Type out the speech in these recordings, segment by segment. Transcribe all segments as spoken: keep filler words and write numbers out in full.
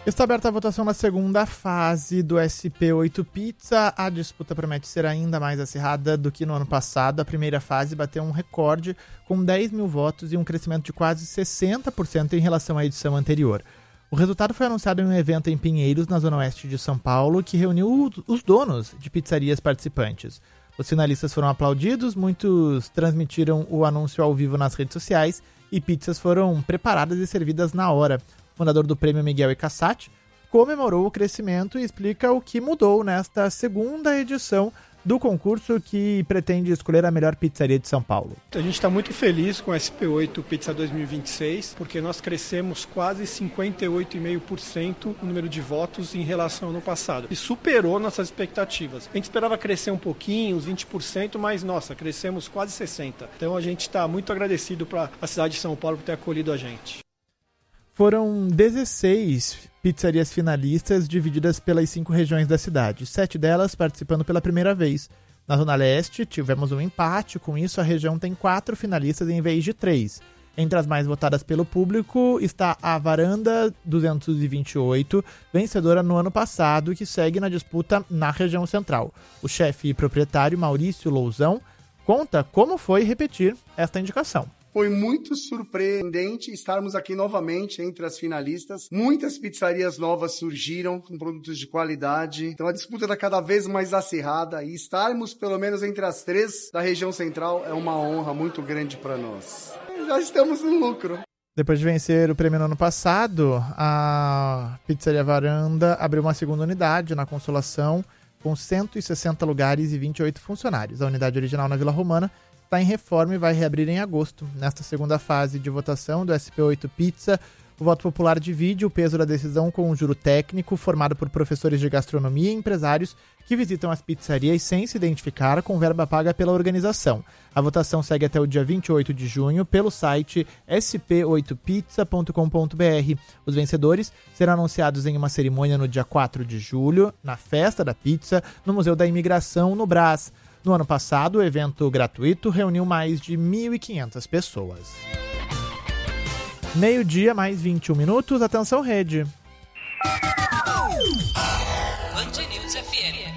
Está aberta a votação na segunda fase do S P oito Pizza. A disputa promete ser ainda mais acirrada do que no ano passado. A primeira fase bateu um recorde com dez mil votos e um crescimento de quase sessenta por cento em relação à edição anterior. O resultado foi anunciado em um evento em Pinheiros, na zona oeste de São Paulo, que reuniu os donos de pizzarias participantes. Os finalistas foram aplaudidos, muitos transmitiram o anúncio ao vivo nas redes sociais e pizzas foram preparadas e servidas na hora. O fundador do prêmio, Miguel Icasati, comemorou o crescimento e explica o que mudou nesta segunda edição do concurso que pretende escolher a melhor pizzaria de São Paulo. A gente está muito feliz com o S P oito Pizza dois mil e vinte e seis, porque nós crescemos quase cinquenta e oito vírgula cinco por cento o número de votos em relação ao ano passado. E superou nossas expectativas. A gente esperava crescer um pouquinho, uns vinte por cento, mas, nossa, crescemos quase sessenta por cento. Então a gente está muito agradecido para a cidade de São Paulo por ter acolhido a gente. Foram dezesseis pizzarias finalistas divididas pelas cinco regiões da cidade, sete delas participando pela primeira vez. Na Zona Leste, tivemos um empate, com isso a região tem quatro finalistas em vez de três. Entre as mais votadas pelo público está a Varanda duzentos e vinte e oito, vencedora no ano passado, que segue na disputa na região central. O chefe e proprietário Maurício Lousão conta como foi repetir esta indicação. Foi muito surpreendente estarmos aqui novamente entre as finalistas. Muitas pizzarias novas surgiram com produtos de qualidade. Então a disputa está cada vez mais acirrada e estarmos pelo menos entre as três da região central é uma honra muito grande para nós. Já estamos no lucro. Depois de vencer o prêmio no ano passado, a Pizzaria Varanda abriu uma segunda unidade na Consolação com cento e sessenta lugares e vinte e oito funcionários. A unidade original na Vila Romana está em reforma e vai reabrir em agosto. Nesta segunda fase de votação do S P oito Pizza, o voto popular divide o peso da decisão com um júri técnico formado por professores de gastronomia e empresários que visitam as pizzarias sem se identificar com verba paga pela organização. A votação segue até o dia vinte e oito de junho pelo site s p oito pizza ponto com ponto b r. Os vencedores serão anunciados em uma cerimônia no dia quatro de julho, na Festa da Pizza, no Museu da Imigração, no Brás. No ano passado, o evento gratuito reuniu mais de mil e quinhentas pessoas. Meio-dia, mais vinte e um minutos. Atenção, rede. Band News F M.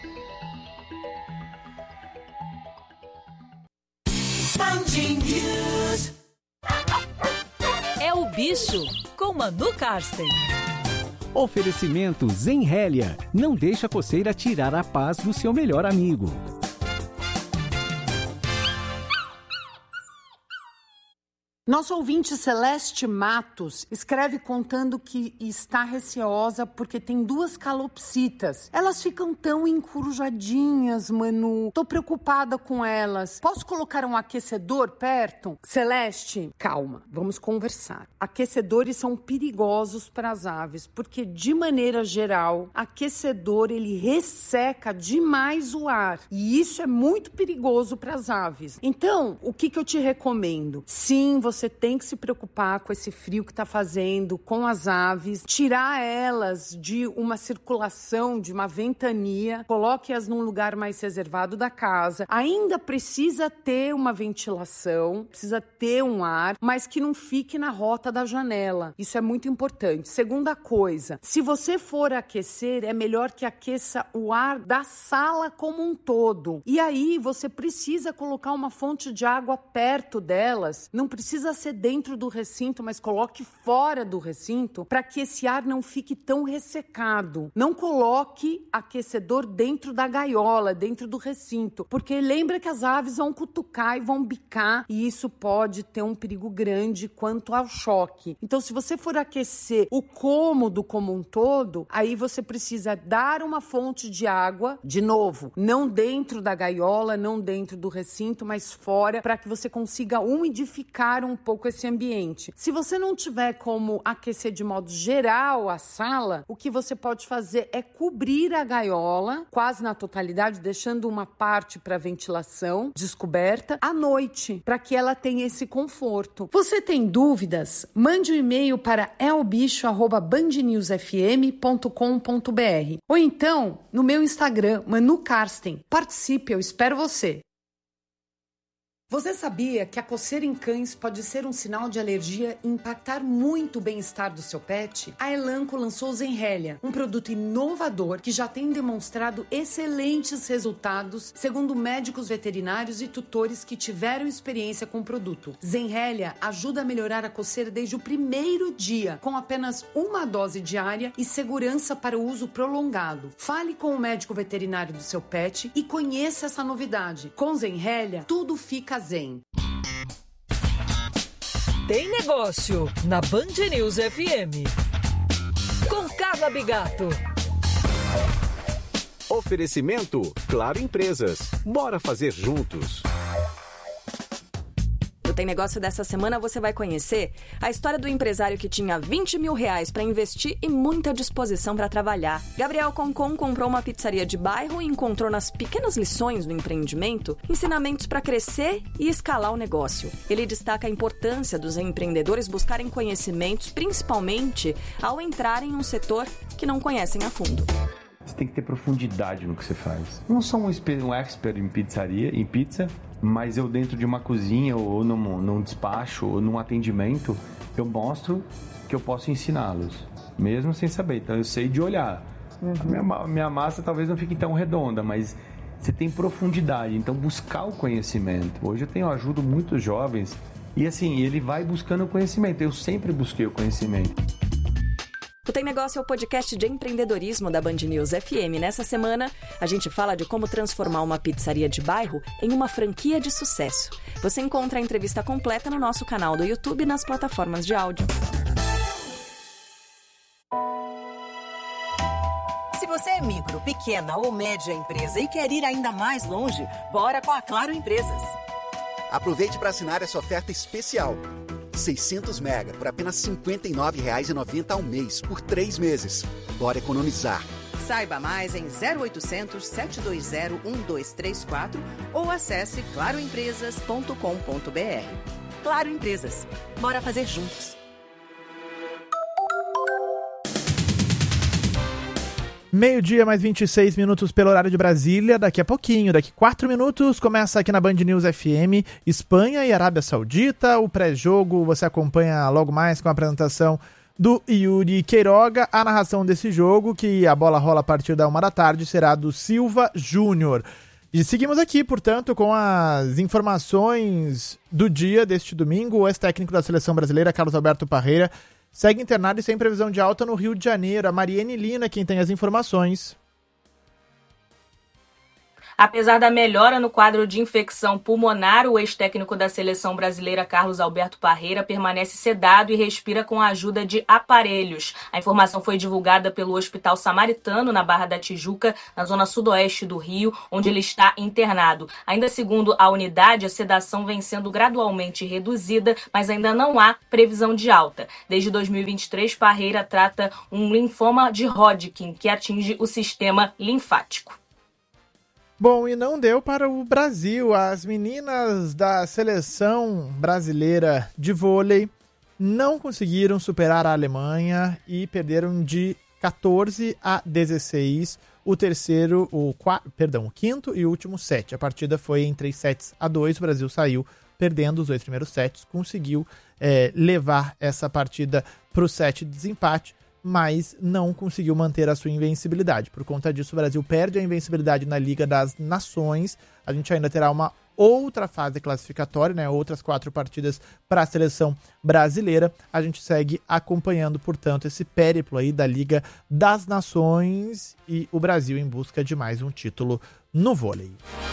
Band News. É o bicho com Manu Karsten. Oferecimentos em Hélia. Não deixa a coceira tirar a paz do seu melhor amigo. Nosso ouvinte Celeste Matos escreve contando que está receosa porque tem duas calopsitas. Elas ficam tão encurujadinhas, Manu. Tô preocupada com elas. Posso colocar um aquecedor perto? Celeste, calma, vamos conversar. Aquecedores são perigosos para as aves, porque de maneira geral, aquecedor ele resseca demais o ar. E isso é muito perigoso para as aves. Então, o que, que eu te recomendo? Sim, você Você tem que se preocupar com esse frio que está fazendo, com as aves, tirar elas de uma circulação, de uma ventania, coloque-as num lugar mais reservado da casa. Ainda precisa ter uma ventilação, precisa ter um ar, mas que não fique na rota da janela. Isso é muito importante. Segunda coisa, se você for aquecer, é melhor que aqueça o ar da sala como um todo. E aí você precisa colocar uma fonte de água perto delas, não precisa ser dentro do recinto, mas coloque fora do recinto para que esse ar não fique tão ressecado. Não coloque aquecedor dentro da gaiola, dentro do recinto, porque lembra que as aves vão cutucar e vão bicar e isso pode ter um perigo grande quanto ao choque. Então, se você for aquecer o cômodo como um todo, aí você precisa dar uma fonte de água, de novo, não dentro da gaiola, não dentro do recinto, mas fora, para que você consiga umidificar um pouco esse ambiente. Se você não tiver como aquecer de modo geral a sala, o que você pode fazer é cobrir a gaiola, quase na totalidade, deixando uma parte para ventilação descoberta à noite, para que ela tenha esse conforto. Você tem dúvidas? Mande um e-mail para elbicho arroba band news f m ponto com ponto b r ou então no meu Instagram, Manu Karsten. Participe, eu espero você. Você sabia que a coceira em cães pode ser um sinal de alergia e impactar muito o bem-estar do seu pet? A Elanco lançou o Zenrelia, um produto inovador que já tem demonstrado excelentes resultados, segundo médicos veterinários e tutores que tiveram experiência com o produto. Zenrelia ajuda a melhorar a coceira desde o primeiro dia, com apenas uma dose diária e segurança para o uso prolongado. Fale com o médico veterinário do seu pet e conheça essa novidade. Com Zenrelia, tudo fica zen. Tem negócio na Band News F M. Com Carla Bigato. Oferecimento Claro Empresas. Bora fazer juntos. Tem negócio dessa semana, você vai conhecer a história do empresário que tinha vinte mil reais para investir e muita disposição para trabalhar. Gabriel Concon comprou uma pizzaria de bairro e encontrou nas pequenas lições do empreendimento ensinamentos para crescer e escalar o negócio. Ele destaca a importância dos empreendedores buscarem conhecimentos, principalmente ao entrarem em um setor que não conhecem a fundo. Você tem que ter profundidade no que você faz. Não sou um expert em pizzaria, em pizza, mas eu dentro de uma cozinha ou num, num despacho ou num atendimento, eu mostro que eu posso ensiná-los, mesmo sem saber. Então eu sei de olhar. Uhum. A minha, minha massa talvez não fique tão redonda, mas você tem profundidade, então buscar o conhecimento. Hoje eu tenho, eu ajudo muitos jovens e assim, ele vai buscando o conhecimento. Eu sempre busquei o conhecimento. O Tem Negócio é o podcast de empreendedorismo da Band News F M. Nessa semana, a gente fala de como transformar uma pizzaria de bairro em uma franquia de sucesso. Você encontra a entrevista completa no nosso canal do YouTube e nas plataformas de áudio. Se você é micro, pequena ou média empresa e quer ir ainda mais longe, bora com a Claro Empresas. Aproveite para assinar essa oferta especial. seiscentos mega por apenas cinquenta e nove reais e noventa centavos ao mês, por três meses. Bora economizar. Saiba mais em zero oitocentos, sete dois zero, um dois três quatro ou acesse claro empresas ponto com ponto b r. Claro Empresas. Bora fazer juntos. Meio-dia, mais vinte e seis minutos pelo horário de Brasília. Daqui a pouquinho, daqui a quatro minutos, começa aqui na Band News F M, Espanha e Arábia Saudita. O pré-jogo você acompanha logo mais com a apresentação do Yuri Queiroga. A narração desse jogo, que a bola rola a partir da uma da tarde, será do Silva Júnior. E seguimos aqui, portanto, com as informações do dia deste domingo. O ex-técnico da Seleção Brasileira, Carlos Alberto Parreira, segue internado e sem previsão de alta no Rio de Janeiro. A Mariane Lina, quem tem as informações. Apesar da melhora no quadro de infecção pulmonar, o ex-técnico da Seleção Brasileira, Carlos Alberto Parreira, permanece sedado e respira com a ajuda de aparelhos. A informação foi divulgada pelo Hospital Samaritano, na Barra da Tijuca, na zona sudoeste do Rio, onde ele está internado. Ainda segundo a unidade, a sedação vem sendo gradualmente reduzida, mas ainda não há previsão de alta. Desde dois mil e vinte e três, Parreira trata um linfoma de Hodgkin, que atinge o sistema linfático. Bom, e não deu para o Brasil. As meninas da seleção brasileira de vôlei não conseguiram superar a Alemanha e perderam de quatorze a dezesseis o terceiro, o quarto, perdão, o quinto e último set. A partida foi em três sets a dois. O Brasil saiu perdendo os dois primeiros sets, conseguiu é, levar essa partida para o set de desempate, mas não conseguiu manter a sua invencibilidade. Por conta disso, o Brasil perde a invencibilidade na Liga das Nações. A gente ainda terá uma outra fase classificatória, né? Outras quatro partidas para a seleção brasileira. A gente segue acompanhando, portanto, esse périplo aí da Liga das Nações e o Brasil em busca de mais um título no vôlei.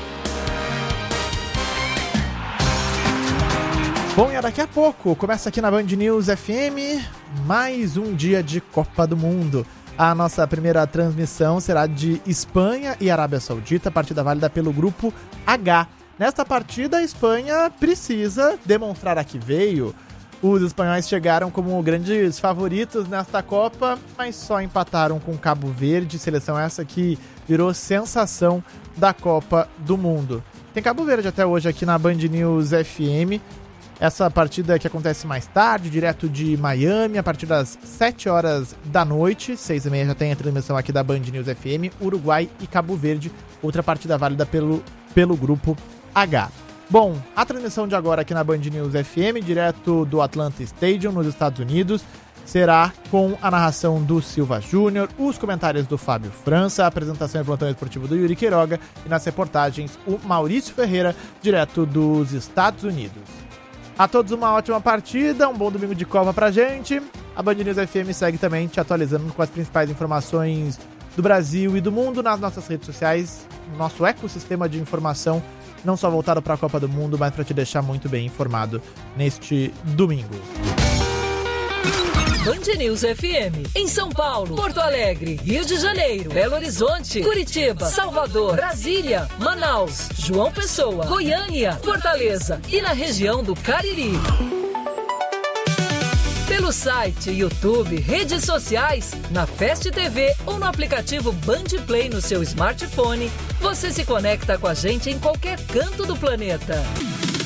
Bom, e daqui a pouco começa aqui na Band News F M mais um dia de Copa do Mundo. A nossa primeira transmissão será de Espanha e Arábia Saudita, partida válida pelo grupo H. Nesta partida, a Espanha precisa demonstrar a que veio. Os espanhóis chegaram como grandes favoritos nesta Copa, mas só empataram com Cabo Verde, seleção essa que virou sensação da Copa do Mundo. Tem Cabo Verde até hoje aqui na Band News F M. Essa partida que acontece mais tarde, direto de Miami, a partir das sete horas da noite, seis e meia já tem a transmissão aqui da Band News F M, Uruguai e Cabo Verde, outra partida válida pelo, pelo grupo H. Bom, a transmissão de agora aqui na Band News F M, direto do Atlanta Stadium, nos Estados Unidos, será com a narração do Silva Júnior, os comentários do Fábio França, a apresentação e plantão esportivo do Yuri Queiroga e nas reportagens o Maurício Ferreira, direto dos Estados Unidos. A todos uma ótima partida, um bom domingo de Copa pra gente. A Band News F M segue também te atualizando com as principais informações do Brasil e do mundo nas nossas redes sociais, nosso ecossistema de informação, não só voltado para a Copa do Mundo, mas para te deixar muito bem informado neste domingo. Band News F M, em São Paulo, Porto Alegre, Rio de Janeiro, Belo Horizonte, Curitiba, Salvador, Brasília, Manaus, João Pessoa, Goiânia, Fortaleza e na região do Cariri. Pelo site, YouTube, redes sociais, na Fast T V ou no aplicativo Band Play no seu smartphone, você se conecta com a gente em qualquer canto do planeta.